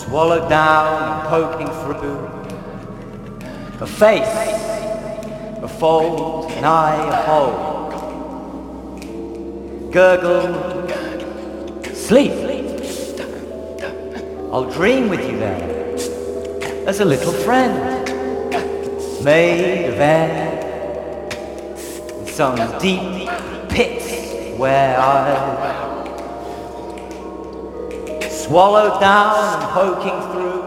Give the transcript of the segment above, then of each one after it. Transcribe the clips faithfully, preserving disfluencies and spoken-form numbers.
swallowed down and poking through. A face, a fold, an eye, a hole. Gurgle, sleep. I'll dream with you there, as a little friend, made of air, in some deep pit where I swallowed down and poking through.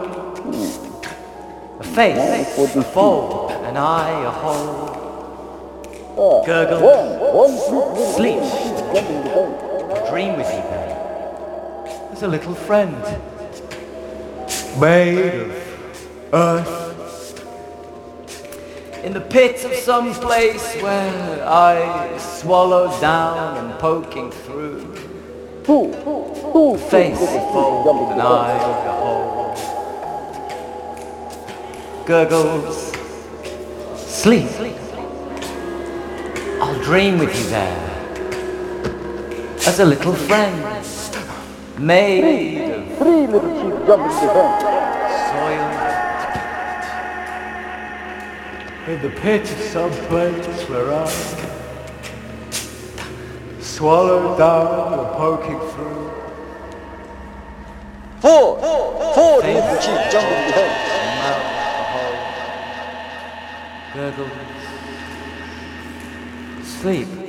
A face, a fold, an eye, a hole. Gurgle, sleep, I'll dream with you there, as a little friend, made of earth, in the pit of some place where I swallowed down and poking through. Face, a fold, an eye, a hole. Gurgles, sleep. I'll dream with you there, as a little friend, made of Three little sheep jumping the fence. soil, in the pit of some place where I swallowed down and poking through. Four, four little sheep jumping the fence. Mouth, a hole, gurgles, sleep.